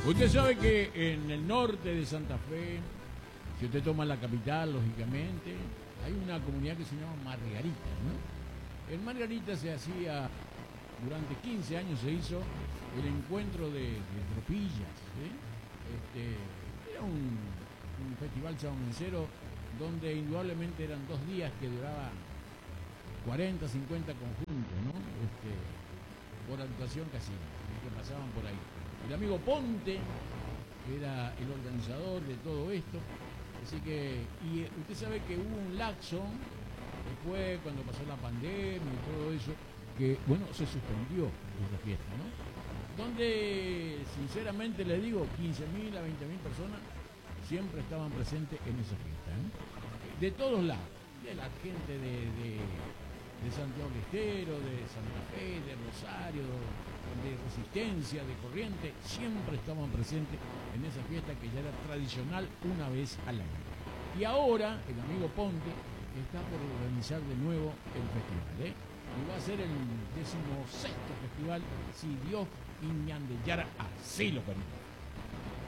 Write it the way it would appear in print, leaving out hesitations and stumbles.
Usted sabe que en el norte de Santa Fe, si usted toma la capital, lógicamente, hay una comunidad que se llama Margarita, ¿no? En Margarita se hacía, durante 15 años se hizo el encuentro de tropillas, ¿sí? Era un festival sabonicero donde indudablemente eran 2 días que duraban 40, 50 conjuntos, ¿no? Por actuación casino, que pasaban por ahí. El amigo Ponte era el organizador de todo esto, así que, y usted sabe que hubo un lapso después, cuando pasó la pandemia y todo eso, que, bueno, se suspendió esa fiesta, ¿no? Donde, sinceramente le digo, 15.000 a 20.000 personas siempre estaban presentes en esa fiesta, ¿no? De todos lados, de la gente de Santiago del Estero, de Santa Fe, de Rosario, de Resistencia, de Corrientes, siempre estaban presentes en esa fiesta que ya era tradicional una vez al año. Y ahora el amigo Ponte está por organizar de nuevo el festival, ¿eh? Y va a ser el 16º festival, si Dios y Ñandeyara así lo permite.